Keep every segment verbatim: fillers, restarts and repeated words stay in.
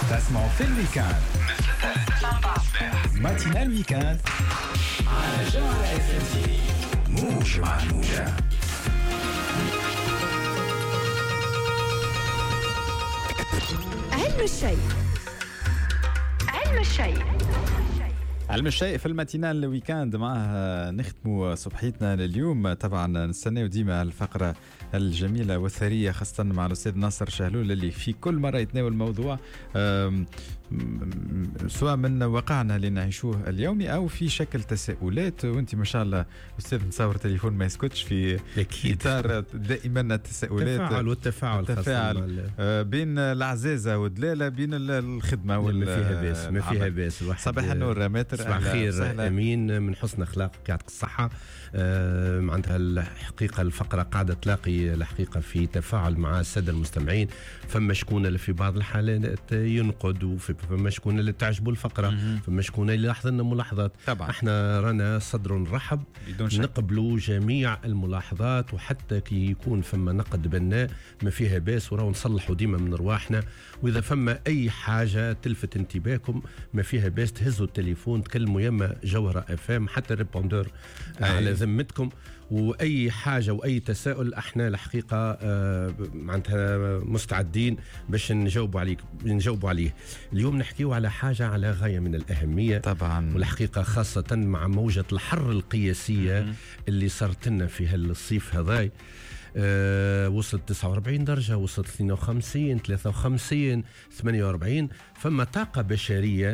تسمعوا في الويكاند ماتينال ويكاند على جوهرة اف ام تي. موج مع الموجة. علم الشيء علم الشيء علم الشيء في الماتينال ويكاند. معه نختموا صبحيتنا لليوم. طبعا نستناو ديما الفقرة الجميلة والثرية خاصة مع الأستاذ ناصر شهلول اللي في كل مرة يتناول الموضوع سواء من واقعنا اللي نعيشوه اليومي أو في شكل تساؤلات. وانت ما شاء الله أستاذ نصور تليفون ما يسكتش في إطار دائما التساؤلات التفاعل والتفاعل التفاعل بين العزازة والدلالة بين الخدمة وال... ما فيها باس ما فيها باس. صباح النور ماتر. صباح خير أمين من حسن أخلاقك يعطيك الصحة. آه معناتها الحقيقة الفقرة قاعدة تلاقي الحقيقة في تفاعل مع السادة المستمعين. فما شكون اللي في بعض الحالات ينقد وفما شكون اللي تعجبوا الفقرة م-م. فما شكون اللي يلاحظ لنا ملاحظات. طبعا احنا رانا صدر رحب نقبلوا جميع الملاحظات وحتى كي يكون فما نقد بناء ما فيها باس وراو نصلحوا ديما من رواحنا. وإذا فما أي حاجة تلفت انتباهكم ما فيها باس تهزوا التليفون تكلموا يما جوهرة اف ام حتى ريبوندور على ذمتكم. واي حاجه واي تساؤل احنا الحقيقه آه معناتها مستعدين باش نجاوبوا عليك نجاوبوا عليه. اليوم نحكيو على حاجه على غايه من الاهميه طبعا والحقيقه خاصه مع موجه الحر القياسيه م- اللي صارت لنا في هالصيف هذاي. أه وصلت تسعة وأربعين درجة، وصلت اثنين وخمسين ثلاثة وخمسين ثمانية وأربعين. فما طاقة بشرية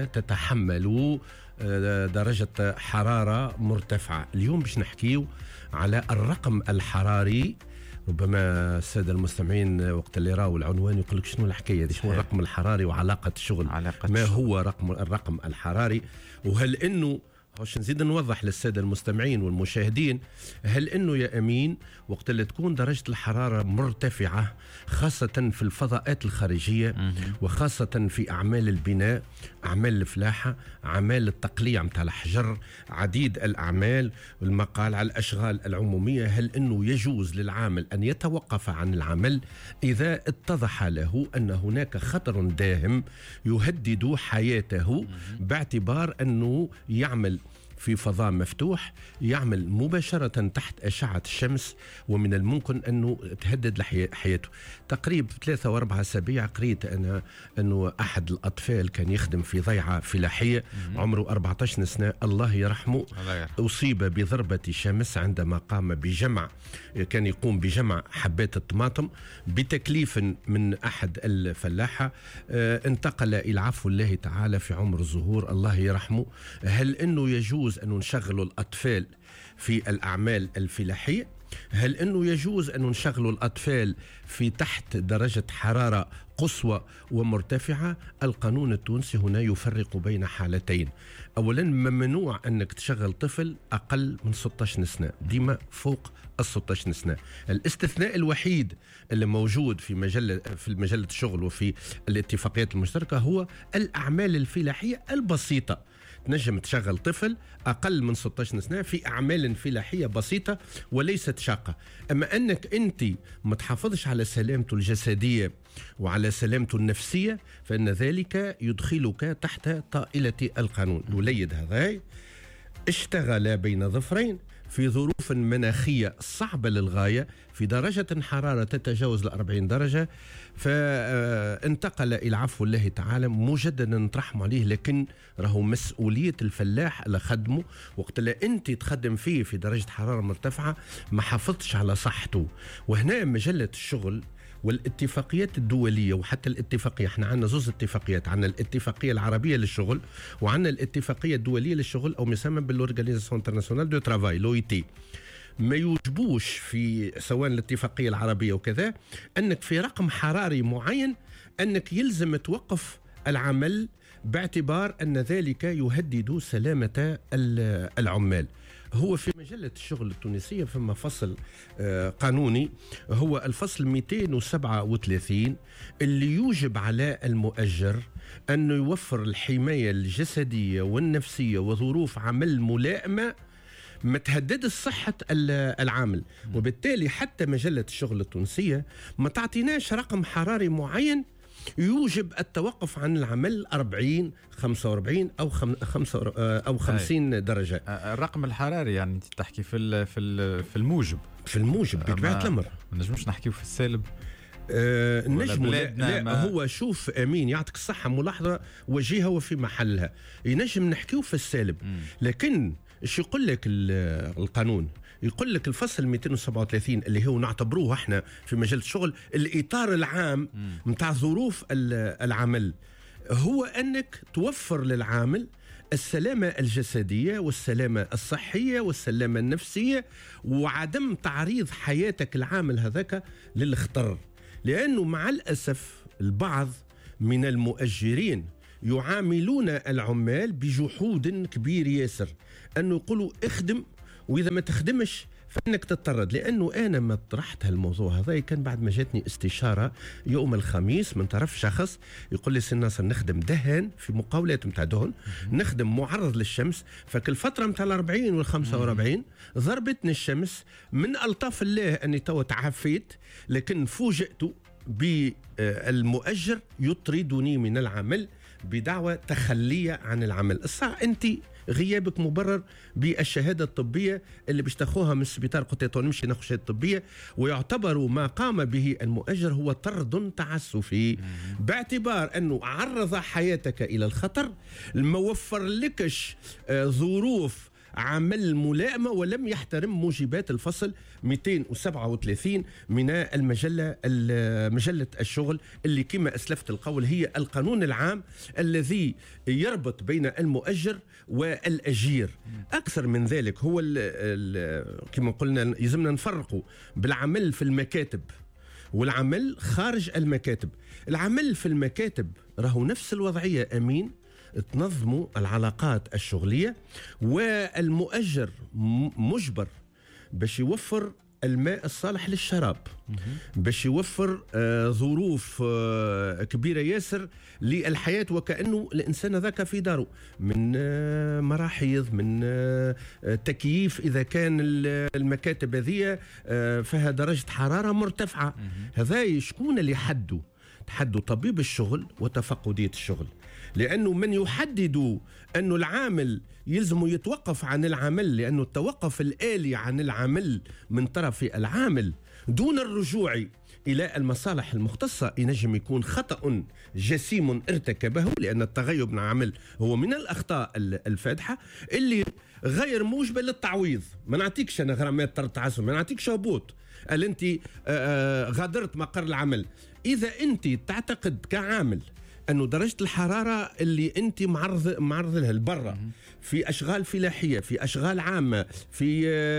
تتحمل أه درجة حرارة مرتفعة. اليوم باش نحكيو على الرقم الحراري. ربما السادة المستمعين وقت اللي راوا العنوان يقول لك شنو الحكاية دي، شنو الرقم الحراري وعلاقة الشغل. علاقة ما الشغل. هو رقم الرقم الحراري وهل انه باش نزيد نوضح للسادة المستمعين والمشاهدين. هل انه يا امين وقت اللي تكون درجة الحرارة مرتفعة خاصة في الفضاءات الخارجية وخاصة في اعمال البناء، اعمال الفلاحة، اعمال التقليع متاع الحجر، عديد الاعمال والمقال على الاشغال العمومية، هل انه يجوز للعامل ان يتوقف عن العمل اذا اتضح له ان هناك خطر داهم يهدد حياته باعتبار انه يعمل في فضاء مفتوح، يعمل مباشرة تحت أشعة الشمس ومن الممكن أنه تهدد حياته. تقريبا ثلاثة وأربعة أسابيع قريت أنا أنه أحد الأطفال كان يخدم في ضيعة فلاحية عمره أربعة عشر سنة الله يرحمه، أصيب بضربة شمس عندما قام بجمع كان يقوم بجمع حبات الطماطم بتكليف من أحد الفلاحة. انتقل إلى عفو الله تعالى في عمر الزهور الله يرحمه. هل أنه يجوز أن نشغلوا الأطفال في الأعمال الفلاحية؟ هل أنه يجوز أن نشغلوا الأطفال في تحت درجة حرارة قصوى ومرتفعة؟ القانون التونسي هنا يفرق بين حالتين. أولا ممنوع أنك تشغل طفل أقل من ستة عشر سنة، ديما فوق ستة عشر سنة. الاستثناء الوحيد اللي موجود في مجلة في مجلة الشغل وفي الاتفاقيات المشتركة هو الأعمال الفلاحية البسيطة. تنجم تشغل طفل أقل من ستة عشر سنة في أعمال فلاحية بسيطة وليست شاقة. أما أنك أنت ما تحافظش على سلامته الجسدية وعلى سلامته النفسية فإن ذلك يدخلك تحت طائلة القانون. الوليد هذا اشتغل بين ظفرين في ظروف مناخية صعبة للغاية في درجة حرارة تتجاوز الأربعين درجة، فانتقل إلى عفو الله تعالى. مجددا نترحم عليه لكن راهو مسؤولية الفلاح اللي خدمه وقت اللي أنت تخدم فيه في درجة حرارة مرتفعة ما حافظتش على صحته. وهنا مجلة الشغل والاتفاقيات الدولية وحتى الاتفاقية، احنا عندنا زوز اتفاقيات، عندنا الاتفاقية العربية للشغل وعندنا الاتفاقية الدولية للشغل أو مسمى بالأورغانيزاسيون انترناسيونال دو ترافاي لو إي تي. ما يوجبوش في سواء الاتفاقية العربية وكذا أنك في رقم حراري معين أنك يلزم توقف العمل باعتبار أن ذلك يهدد سلامة العمال. هو في مجلة الشغل التونسية فما فصل قانوني هو الفصل مئتين وسبعة وثلاثين اللي يوجب على المؤجر أنه يوفر الحماية الجسدية والنفسية وظروف عمل ملائمة ما تهدد صحة العامل. وبالتالي حتى مجلة الشغل التونسية ما تعطيناش رقم حراري معين يوجب التوقف عن العمل أربعين خمسة وأربعين أو خمسة أو خمسين درجة. الرقم الحراري يعني أنت تحكي في في الموجب في الموجب بطبيعة الأمر، ما نجمش نحكيو في السالب. آه النجم لا, لا ما هو شوف امين يعطيك الصحه، ملاحظه وجيهه وفي محلها. ينجم نحكيو في السالب، لكن ايش يقول لك القانون؟ يقول لك الفصل مئتين وسبعة وثلاثين اللي هو نعتبروه احنا في مجال الشغل الاطار العام نتاع ظروف العمل، هو انك توفر للعامل السلامة الجسدية والسلامة الصحية والسلامة النفسية، وعدم تعريض حياتك العامل هذاك للخطر. لأنه مع الأسف البعض من المؤجرين يعاملون العمال بجحود كبير ياسر، أنه يقولوا اخدم وإذا ما تخدمش فإنك تضطرد. لأنه أنا ما طرحت هالموضوع هذا كان بعد ما جاتني استشارة يوم الخميس من طرف شخص يقول لي سي ناصر نخدم دهان في مقاولات متاع دهن، نخدم معرض للشمس، فكل فترة متاع الأربعين والخمسة وأربعين ضربتني الشمس. من ألطاف الله أني تو تعافيت، لكن فوجئت بالمؤجر يطردني من العمل بدعوى تخلية عن العمل. الساعة أنت غيابك مبرر بالشهادة الطبية اللي باش تاخوها من السبيطار، قلت نمشي ناخذ شهادة طبية، ويعتبر ما قام به المؤجر هو طرد تعسفي، باعتبار أنه عرض حياتك إلى الخطر، ما وفر لكش ظروف عمل ملائمة، ولم يحترم موجبات الفصل مئتين وسبعة وثلاثين من المجلة مجلة الشغل، اللي كما أسلفت القول هي القانون العام الذي يربط بين المؤجر والأجير. أكثر من ذلك هو ال ال كما قلنا يلزمنا نفرقوا بالعمل في المكاتب والعمل خارج المكاتب. العمل في المكاتب راهو نفس الوضعية أمين، تنظموا العلاقات الشغلية، والمؤجر مجبر باش يوفر الماء الصالح للشراب، باش يوفر آه ظروف آه كبيرة ياسر للحياة، وكأنه الإنسان ذاك في داره، من آه مراحيض، من آه تكييف إذا كان المكاتب هذه آه فيها درجة حرارة مرتفعة. هذا شكون اللي حدوا؟ تحدوا طبيب الشغل وتفقدية الشغل، لأنه من يحدد أنه العامل يلزم يتوقف عن العمل، لأنه التوقف الآلي عن العمل من طرف العامل دون الرجوع إلى المصالح المختصة ينجم يكون خطأ جسيم ارتكبه، لأن التغيب من العمل هو من الأخطاء الفادحة اللي غير موجبة للتعويض. ما نعطيكش أنا غرامات طرد تعسف، ما نعطيكش هبوط، قال أنت غادرت مقر العمل. إذا أنت تعتقد كعامل أنه درجة الحرارة اللي أنت معرض معرض لها البرة في أشغال فلاحية، في أشغال عامة، في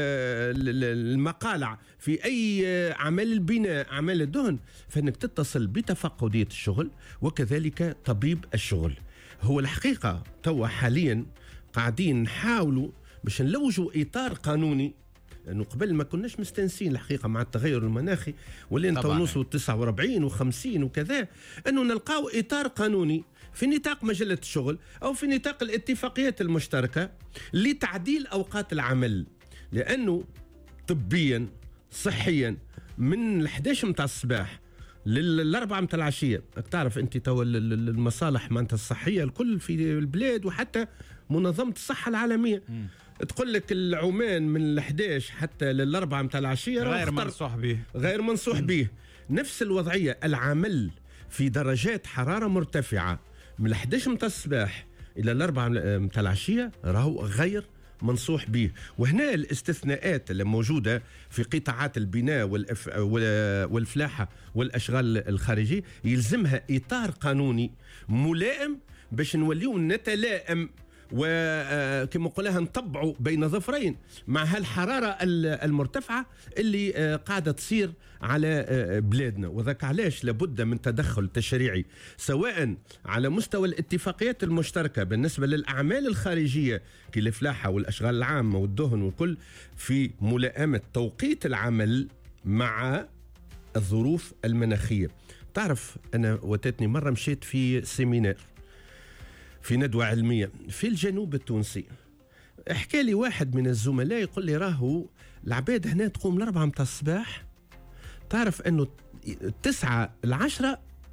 المقالع، في أي أعمال البناء، أعمال الدهن، فإنك تتصل بتفقدية الشغل وكذلك طبيب الشغل. هو الحقيقة توا حاليا قاعدين نحاولوا باش نلوجوا إطار قانوني، لأنه قبل ما كناش مستنسين الحقيقة مع التغير المناخي، ولين تو نوصلوا تسعة وأربعين وخمسين وكذا، أنه نلقاو إطار قانوني في نطاق مجلة الشغل أو في نطاق الاتفاقيات المشتركة لتعديل أوقات العمل. لأنه طبيا صحيا من الحداش متاع الصباح للأربعة متاع العشية، تعرف أنت تو المصالح معناتها الصحية الكل في البلاد، وحتى منظمة الصحة العالمية م. تقول لك العمان من الحداش حتى للأربعة متاع العشية غير منصوح به، غير منصوح به. نفس الوضعية العمل في درجات حرارة مرتفعة من الحداش متاع الصباح إلى الأربعة متاع العشية راهو غير منصوح به. وهنا الاستثناءات اللي موجودة في قطاعات البناء والأف... والفلاحة والأشغال الخارجية يلزمها إطار قانوني ملائم باش نوليو نتلائم وكما قلنا نطبعوا بين ظفرين مع هالحرارة المرتفعة اللي قاعدة تصير على بلادنا. وذاك علاش لابد من تدخل تشريعي سواء على مستوى الاتفاقيات المشتركة بالنسبة للأعمال الخارجية كالفلاحة والأشغال العامة والدهن والكل، في ملائمة توقيت العمل مع الظروف المناخية. تعرف أنا وتاتني مرة مشيت في سيمينار في ندوة علمية في الجنوب التونسي، احكى لي واحد من الزملاء يقول لي راهو العباد هنا تقوم الأربعة متاع الصباح، تعرف أنه تسعة العشرة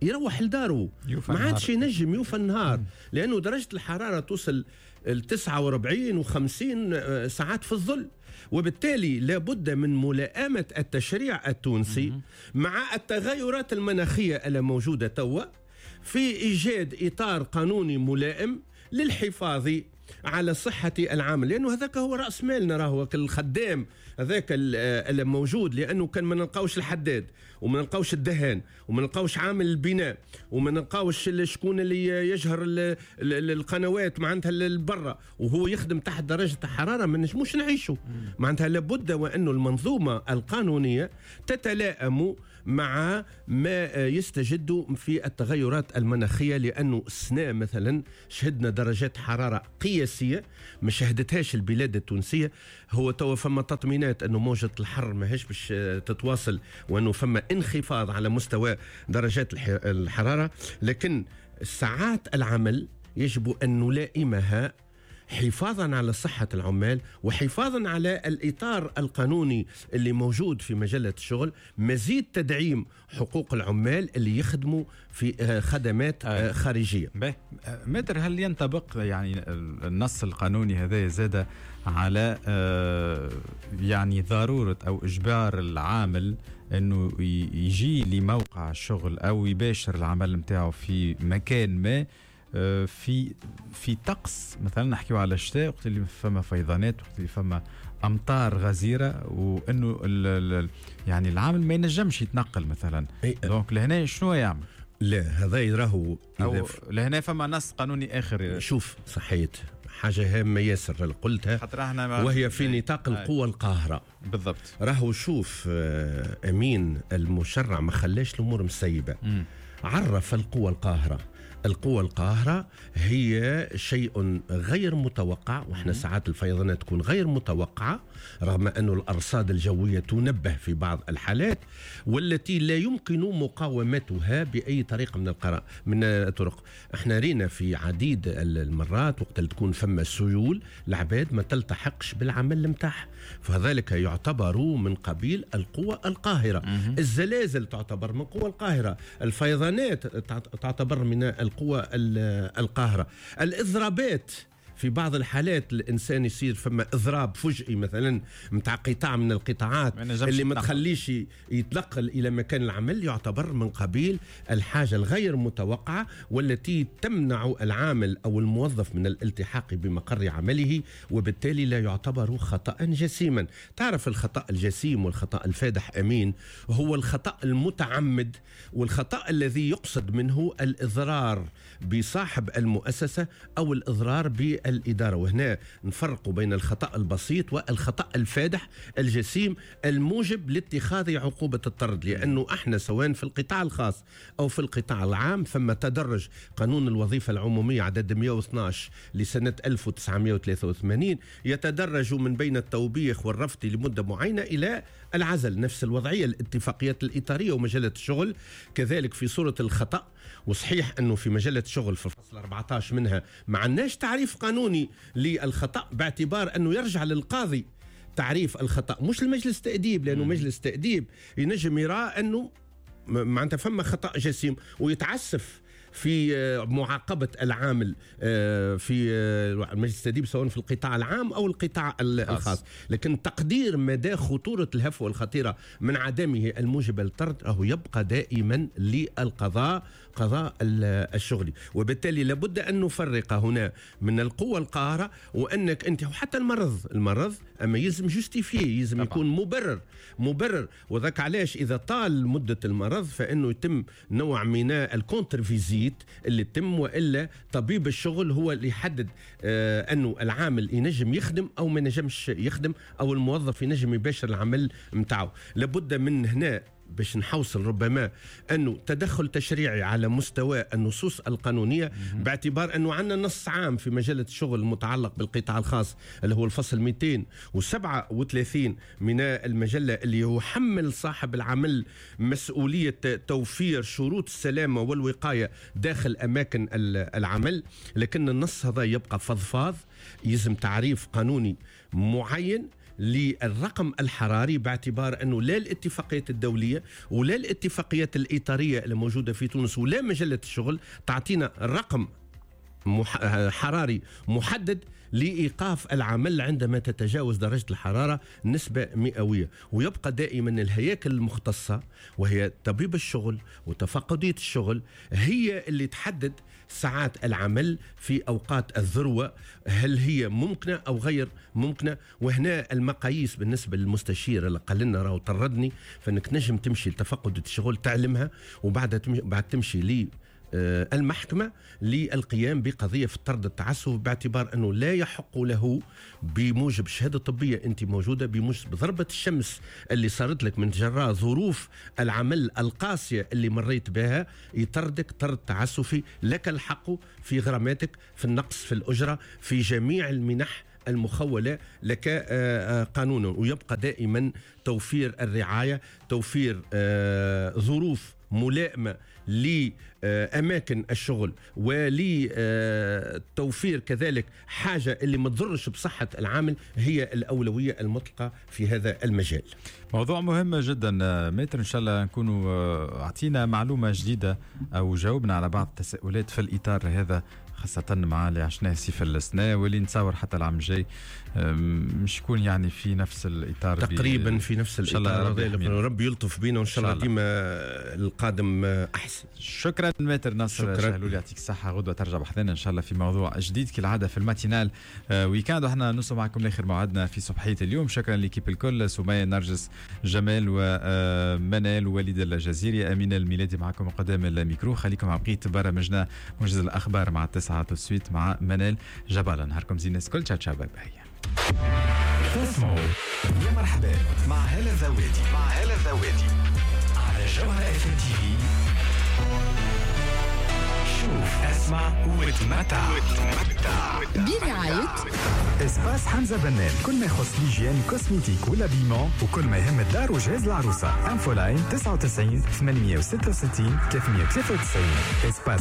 يروح لداره، ما عادش ينجم يوفى النهار، لأنه درجة الحرارة توصل ل تسعة وأربعين وخمسين ساعات في الظل. وبالتالي لابد من ملائمة التشريع التونسي مع التغيرات المناخية الموجودة توا في إيجاد إطار قانوني ملائم للحفاظ على صحة العامل، لأنه هذاك هو رأس مالنا، راهو الخدام هذاك الموجود، لأنه كان ما نلقاوش الحداد وما نلقاوش الدهان وما نلقاوش عامل البناء وما نلقاوش شكون اللي يجهر القنوات معناتها البرة وهو يخدم تحت درجة الحرارة، ما نجموش نعيشوا. معناتها لابد وأنه المنظومة القانونية تتلائم مع ما يستجد في التغيرات المناخية، لأنه السنة مثلا شهدنا درجات حرارة قياسية ما شهدتهاش البلاد التونسية. هو تو فما تطمينات أنه موجة الحر ما هيش باش تتواصل وأنه فما انخفاض على مستوى درجات الحرارة، لكن ساعات العمل يجب أن نلائمها حفاظا على صحة العمال وحفاظا على الإطار القانوني اللي موجود في مجلة الشغل، مزيد تدعيم حقوق العمال اللي يخدموا في خدمات آه. خارجية. متر هل ينطبق يعني النص القانوني هذا زاد على يعني ضرورة أو إجبار العامل أنه يجي لموقع الشغل أو يباشر العمل متاعه في مكان ما في في طقس مثلا نحكيو على الشتاء وقت اللي فما فيضانات وقت اللي فما امطار غزيره وانه يعني العامل ما ينجمش يتنقل مثلا، دونك لهنا شنو يعمل؟ لا هذا يراهو لهنا فما نص قانوني اخر. شوف صحيت حاجه هامه ياسر قلتها وهي في نطاق القوى القاهره بالضبط. راهو شوف امين المشرع ما خلاش الامور مسيبه، عرف القوى القاهره. القوى القاهرة هي شيء غير متوقع، وإحنا ساعات الفيضانات تكون غير متوقعة رغم أن الأرصاد الجوية تنبه في بعض الحالات، والتي لا يمكن مقاومتها بأي طريقة من القراء من الطرق. إحنا رينا في عديد المرات وقت تكون فما سيول العباد ما تلتحقش بالعمل متاعها، فذلك يعتبر من قبيل القوى القاهرة. الزلازل تعتبر من قوى القاهرة، الفيضانات تعتبر من القوى القاهرة، الإضرابات في بعض الحالات الإنسان يصير فما إضراب فجئي مثلا متاع قطاع من القطاعات اللي ما تخليش يتنقل إلى مكان العمل، يعتبر من قبيل الحاجة الغير متوقعة والتي تمنع العامل أو الموظف من الالتحاق بمقر عمله، وبالتالي لا يعتبر خطأ جسيما. تعرف الخطأ الجسيم والخطأ الفادح أمين هو الخطأ المتعمد، والخطأ الذي يقصد منه الإضرار بصاحب المؤسسة أو الإضرار بالإدارة. وهنا نفرق بين الخطأ البسيط والخطأ الفادح الجسيم الموجب لاتخاذ عقوبة الطرد، لأنه احنا سواء في القطاع الخاص أو في القطاع العام ثم تدرج قانون الوظيفة العمومية عدد مئة واثني عشر لسنة ألف وتسعمئة وثلاثة وثمانين يتدرج من بين التوبيخ والرفض لمدة معينة إلى العزل. نفس الوضعية الاتفاقيات الإطارية ومجلة الشغل كذلك في صورة الخطأ. وصحيح أنه في مجلة شغل في الفصل أربعة عشر منها ما عندناش تعريف قانوني للخطأ، باعتبار أنه يرجع للقاضي تعريف الخطأ مش المجلس التأديب، لأنه مجلس التأديب ينجم يرى أنه معناتها فما خطأ جسيم ويتعسف في معاقبة العامل في المجلس التأديب سواء في القطاع العام أو القطاع الخاص، لكن تقدير مدى خطورة الهفوة الخطيرة من عدمه الموجب للطرد راهو يبقى دائما للقضاء قضاء الشغلي. وبالتالي لابد أن نفرق هنا من القوة القاهرة، وأنك أنت وحتى المرض المرض أما يلزم جوستيفيه، يلزم طبعا. يكون مبرر مبرر وذاك علاش إذا طال مدة المرض فإنه يتم نوع من الكونترفيزيت اللي يتم، وإلا طبيب الشغل هو اللي يحدد آه أنه العامل ينجم يخدم أو ما ينجمش يخدم، أو الموظف ينجم يباشر العمل متاعه. لابد من هنا باش نحوصل ربما أنه تدخل تشريعي على مستوى النصوص القانونية، باعتبار أنه عندنا نص عام في مجلة الشغل المتعلق بالقطاع الخاص اللي هو الفصل مئتين وسبعة وثلاثين من المجلة اللي يحمل صاحب العمل مسؤولية توفير شروط السلامة والوقاية داخل أماكن العمل. لكن النص هذا يبقى فضفاض، يلزم تعريف قانوني معين للرقم الحراري، باعتبار أنه لا الاتفاقيات الدولية ولا الاتفاقيات الإطارية اللي موجودة في تونس ولا مجلة الشغل تعطينا رقم حراري محدد لإيقاف العمل عندما تتجاوز درجة الحرارة نسبة مئوية. ويبقى دائما الهياكل المختصة وهي طبيب الشغل وتفقدية الشغل هي اللي تحدد ساعات العمل في أوقات الذروة، هل هي ممكنة أو غير ممكنة. وهنا المقاييس بالنسبة للمستشير اللي قال لنا راهو طردني، فإنك نجم تمشي لتفقد الشغل تعلمها وبعد بعد تمشي لي المحكمة للقيام بقضية في الطرد التعسف، باعتبار أنه لا يحق له بموجب شهادة طبية أنت موجودة، بموجب ضربة الشمس اللي صارت لك من جراء ظروف العمل القاسية اللي مريت بها، يطردك طرد تعسفي. لك الحق في غراماتك، في النقص في الأجرة، في جميع المنح المخولة لك قانونا. ويبقى دائما توفير الرعاية، توفير ظروف ملائمة لأماكن الشغل ولتوفير كذلك حاجة اللي ما تضرش بصحة العامل هي الأولوية المطلقة في هذا المجال. موضوع مهم جدا متر، إن شاء الله نكونوا أعطينا معلومة جديدة أو جاوبنا على بعض التساؤلات في الإطار هذا، خاصة مع اللي عشناه سيف السنة واللي نتصور حتى العام الجاي مش يكون يعني في نفس الإطار تقريبا في نفس الإطار. ربي, ربي يلطف بينا وإن شاء الله ديما القادم أحسن. شكرا متر ناصر شهلولي، يعطيك الصحة. غدوة ترجع بحثنا إن شاء الله في موضوع جديد كالعادة في الماتينال ويكاند، وإحنا نوصل معكم لآخر موعدنا في صبحية اليوم. شكرا لكيب الكل، سمية، نرجس، جمال ومنال ووليد الجزيري، أمين الميلادي معكم قدام الميكرو. خليكم على بقية برامجنا موجز الأخبار مع التسعة تسويت مع منال جبالة. نهاركم زين الكل، تشاو تشاو، باي باي. تسمعوا يا مرحبا مع هلا زوادي مع هلا زوادي على جوهر اف ام تي في. شوف، اسمع وتمتع برعاية اسباس حمزة بنان، كل ما يخص ليجيان كوسميتيك ولا بيمون وكل ما يهم الدار وجهاز العروسة. انفو لاين تسعة وتسعين ثمانمية وستة وستين ثلاثمية وثلاثة وتسعين. اسباس